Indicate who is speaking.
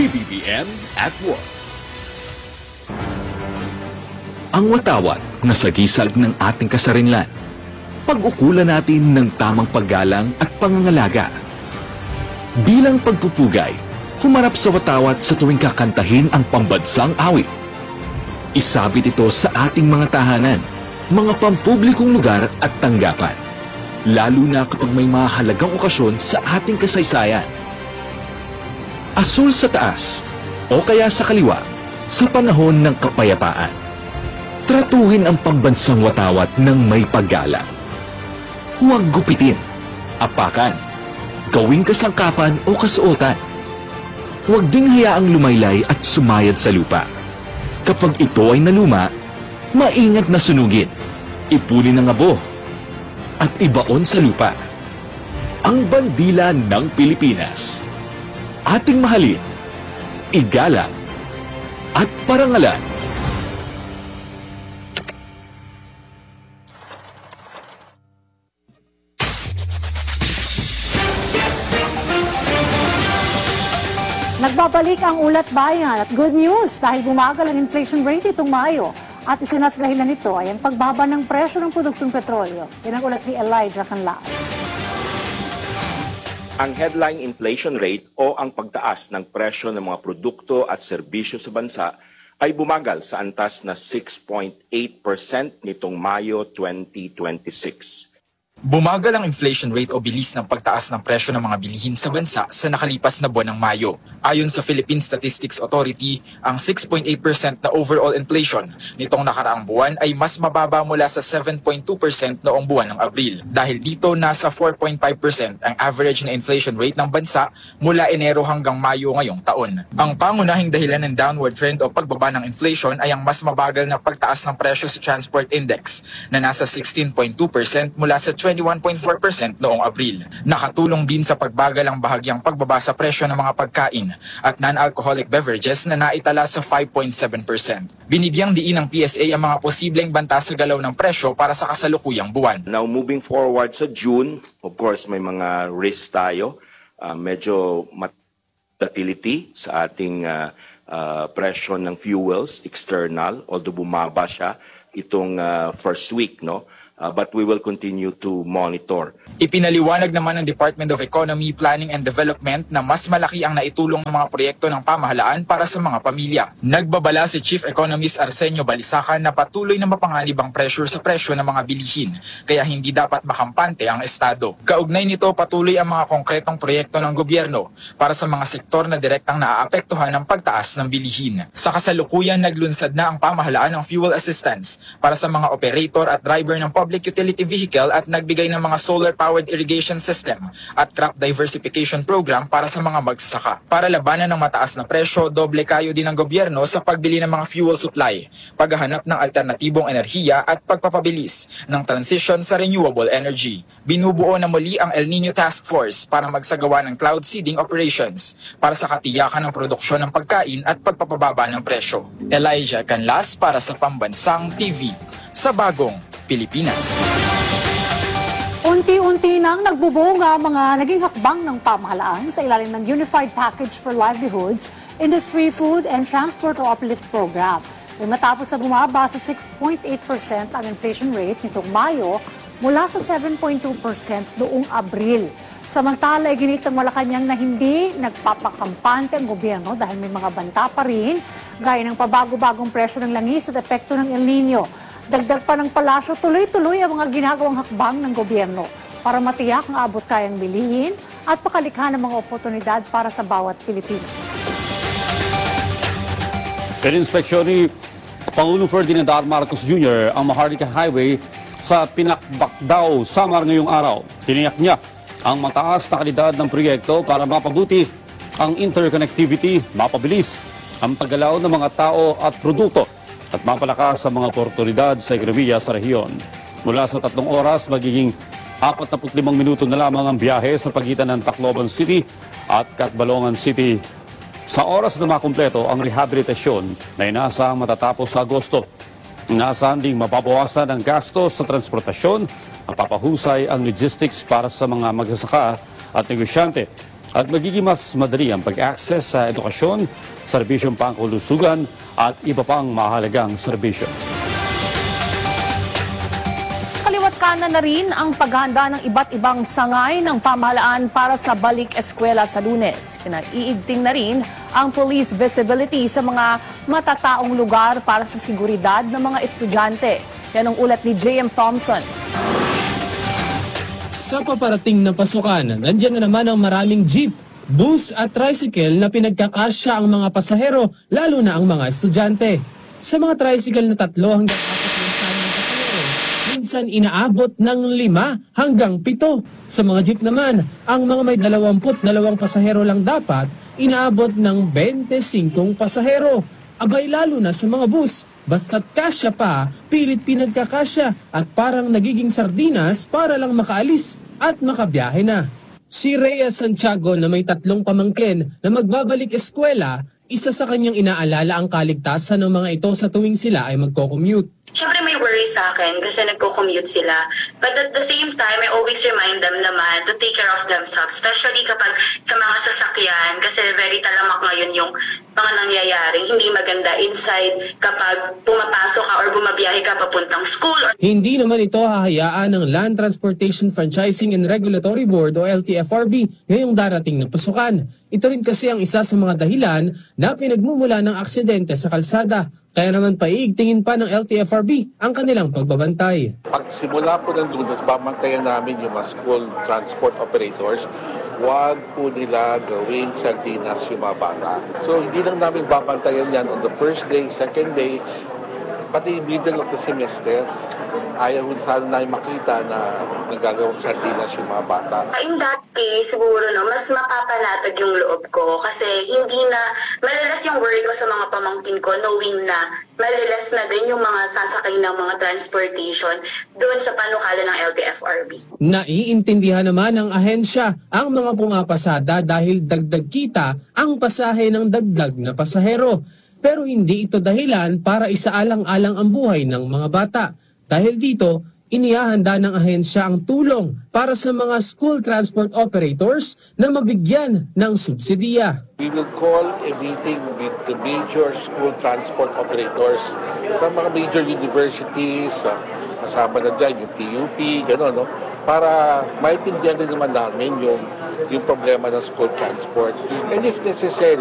Speaker 1: PBBM at Work. Ang watawat na sagisag ng ating kasarinlan. Pag-ukulan natin ng tamang paggalang at pangangalaga. Bilang pagpupugay, humarap sa watawat sa tuwing kakantahin ang pambansang awit. Isabit ito sa ating mga tahanan, mga pampublikong lugar at tanggapan. Lalo na kapag may mahalagang okasyon sa ating kasaysayan. Asul sa taas o kaya sa kaliwa sa panahon ng kapayapaan. Tratuhin ang pambansang watawat ng may paggalang. Huwag gupitin, apakan, gawing kasangkapan o kasuotan. Huwag ding hayaang lumaylay at sumayad sa lupa. Kapag ito ay naluma, maingat na sunugin, ipunin ng abo, at ibaon sa lupa. Ang bandila ng Pilipinas. Ating mahalin, igalang, at parangalan.
Speaker 2: Nagbabalik ang Ulat Bayan at good news dahil bumagal ang inflation rate itong Mayo. At isinasdahilan nito ay ang pagbaba ng presyo ng produktong petrolyo. Yan ang ulat ni Elijah Canlas.
Speaker 3: Ang headline inflation rate o ang pagtaas ng presyo ng mga produkto at serbisyo sa bansa ay bumagal sa antas na 6.8% nitong Mayo 2026.
Speaker 4: Bumagal ang inflation rate o bilis ng pagtaas ng presyo ng mga bilihin sa bansa sa nakalipas na buwan ng Mayo. Ayon sa Philippine Statistics Authority, ang 6.8% na overall inflation nitong nakaraang buwan ay mas mababa mula sa 7.2% noong buwan ng Abril. Dahil dito, nasa 4.5% ang average na inflation rate ng bansa mula Enero hanggang Mayo ngayong taon. Ang pangunahing dahilan ng downward trend o pagbaba ng inflation ay ang mas mabagal na pagtaas ng presyo sa Transport Index na nasa 16.2% mula sa 21.4% noong Abril. Nakatulong din sa pagbagal ang bahagyang pagbaba sa presyo ng mga pagkain at non-alcoholic beverages na naitala sa 5.7%. Binigyang diin ng PSA ang mga posibleng banta sa galaw ng presyo para sa kasalukuyang buwan.
Speaker 3: Now moving forward sa June, of course may mga risks tayo. Medyo volatility sa ating presyo ng fuels external, although bumaba siya itong first week, no? But we will continue to monitor.
Speaker 4: Ipinaliwanag naman ng Department of Economy, Planning and Development na mas malaki ang naitulong ng mga proyekto ng pamahalaan para sa mga pamilya. Nagbabala si Chief Economist Arsenio Balisacan na patuloy na mapanganib ang pressure sa presyo ng mga bilihin, kaya hindi dapat makampante ang Estado. Kaugnay nito, patuloy ang mga konkretong proyekto ng gobyerno para sa mga sektor na direktang naaapektuhan ng pagtaas ng bilihin. Sa kasalukuyan, naglunsad na ang pamahalaan ng fuel assistance para sa mga operator at driver ng public utility vehicle at nagbigay ng mga solar-powered irrigation system at crop diversification program para sa mga magsasaka. Para labanan ng mataas na presyo, doble kayo din ng gobyerno sa pagbili ng mga fuel supply, paghahanap ng alternatibong enerhiya at pagpapabilis ng transition sa renewable energy. Binubuo na muli ang El Nino Task Force para magsagawa ng cloud seeding operations para sa katiyakan ng produksyon ng pagkain at pagpapababa ng presyo. Elijah Canlas para sa Pambansang TV sa Bagong Pilipinas.
Speaker 2: Unti-unti nang nagbubunga ang mga naging hakbang ng pamahalaan sa ilalim ng Unified Package for Livelihoods, Industry, Food and Transport o Uplift Program. Ay matapos na bumaba sa 6.8% ang inflation rate nitong Mayo mula sa 7.2% noong Abril. Samantala, iginit ng Malacanang na hindi nagpapakampante ang gobyerno dahil may mga banta pa rin, gaya ng pabago-bagong presyo ng langis at epekto ng El Nino. Dagdag pa ng palasyo, tuloy-tuloy ang mga ginagawang hakbang ng gobyerno para matiyak ang abot kayang bilihin at pakalikha ng mga oportunidad para sa bawat Pilipino.
Speaker 5: Pininspeksyon ni Pangulong Ferdinand R. Marcos Jr. ang Maharlika Highway sa Pinakbakdaw, Samar ngayong araw. Tiniyak niya ang mataas na kalidad ng proyekto para mapabuti ang interconnectivity, mapabilis ang paggalaw ng mga tao at produkto at mapalakas sa mga oportunidad sa ekonomiya sa rehiyon. Mula sa 3 oras, magiging 45 minuto na lamang ang biyahe sa pagitan ng Tacloban City at Catbalogan City. Sa oras na makumpleto ang rehabilitasyon na inaasahang matatapos sa Agosto. Inaasahan ding mababawasan ang gastos sa transportasyon at papahusay ang logistics para sa mga magsasaka at negosyante. at magiging mas madali ang pag-access sa edukasyon, serbisyong pangkulusugan at iba pang mahalagang serbisyo.
Speaker 6: Kaliwat kanan na rin ang paghahanda ng iba't ibang sangay ng pamahalaan para sa balik eskwela sa Lunes. Pinaiigting na rin ang police visibility sa mga matataong lugar para sa seguridad ng mga estudyante. Yan ang ulat ni J.M. Thompson.
Speaker 7: Sa paparating na pasukan, nandiyan na naman ang maraming jeep, bus at tricycle na pinagkakasya ang mga pasahero, lalo na ang mga estudyante. Sa mga tricycle na 3 hanggang 4 na pasahero, minsan inaabot ng 5 hanggang 7. Sa mga jeep naman, ang mga may 22 pasahero lang dapat, inaabot ng 25 pasahero. Abay lalo na sa mga bus, basta't kasya pa, pilit pinagkakasya at parang nagiging sardinas para lang makaalis at makabiyahe na. Si Rhea Santiago na may 3 pamangkin na magbabalik eskwela, isa sa kanyang inaalala ang kaligtasan ng mga ito sa tuwing sila ay magko-commute.
Speaker 8: Siyempre may worry sa akin kasi nagko-commute sila. But at the same time, I always remind them naman to take care of themselves. Especially kapag sa mga sasakyan kasi very talamak ngayon yung mga nangyayaring hindi maganda inside kapag pumapasok ka or bumabiyahe ka papuntang school.
Speaker 7: Hindi naman ito hahayaan ng Land Transportation Franchising and Regulatory Board o LTFRB ngayong darating na pasukan. Ito rin kasi ang isa sa mga dahilan na pinagmumula ng aksidente sa kalsada. Kaya naman paiigtingin pa ng LTFRB ang kanilang pagbabantay.
Speaker 9: Pagsimula po ng Lunes, babantayan namin yung mga school transport operators. Huwag po nila gawing sardinas yung mga bata. So hindi lang namin babantayan yan on the first day, second day, pati middle of the semester. Ayaw sana namin makita na nagagawang sardinas yung mga bata.
Speaker 8: In that case, siguro mas mapapanatag yung loob ko kasi hindi na malalas yung worry ko sa mga pamangkin ko knowing na malalas na din yung mga sasakay ng mga transportation doon sa panukala ng LTFRB.
Speaker 7: Naiintindihan naman ng ahensya ang mga pumapasada dahil dagdag kita ang pasahe ng dagdag na pasahero. Pero hindi ito dahilan para isaalang-alang ang buhay ng mga bata. Dahil dito, inihahanda ng ahensya ang tulong para sa mga school transport operators na mabigyan ng subsidiya.
Speaker 9: We will call a meeting with the major school transport operators sa mga major universities, kasama na dyan yung PUP, gano'n, no? Para maintindihan din naman namin yung problema ng school transport. And if necessary,